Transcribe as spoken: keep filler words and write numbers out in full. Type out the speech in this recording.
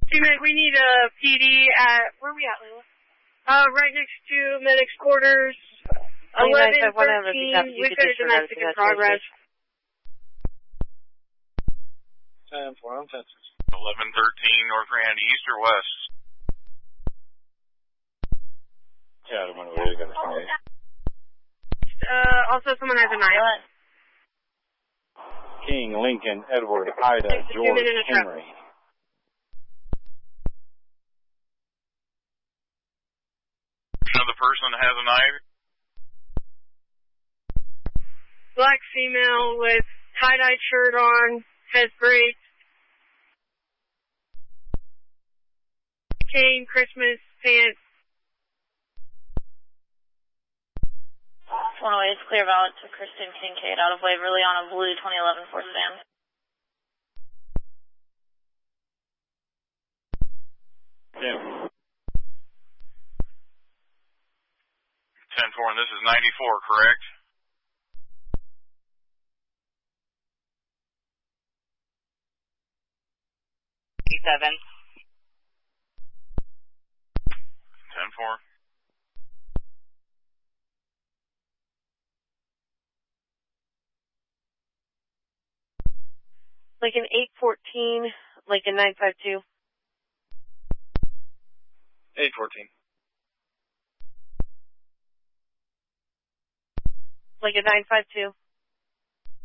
T-Med, we need a P D at, where are we at, Layla? Uh, right next to Medic's quarters, eleven thirteen, we've got a domestic in progress. ten four, I'm Texas. eleven thirteen, North Grand, east or west? Yeah, I don't know where you're going to say. Uh, also someone has a knife. King, Lincoln, Edward, Ida, George, Henry. Another person has a knife? Black female with tie-dye shirt on, has braids. Cane, Christmas, pants. one oh eight, clear valid to Kristen Kincaid out of Waverly on a blue twenty eleven Ford sedan. Yeah. ten four, and this is ninety-four, correct? seven. ten four. Like an eight fourteen, like a nine five two. eight fourteen. Like a nine five two.